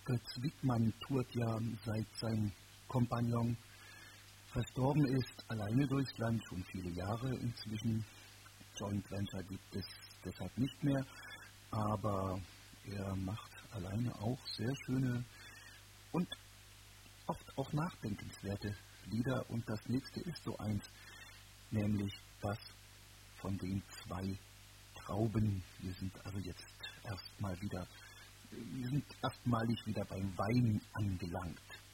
Götz Wiedmann tourt ja, seit sein Kompagnon verstorben ist, alleine durchs Land, schon viele Jahre inzwischen. Joint Venture gibt es deshalb nicht mehr, aber er macht alleine auch sehr schöne und oft auch nachdenkenswerte Lieder. Und das nächste ist so eins, nämlich das von den zwei Trauben. Wir sind also jetzt erstmalig wieder beim Wein angelangt.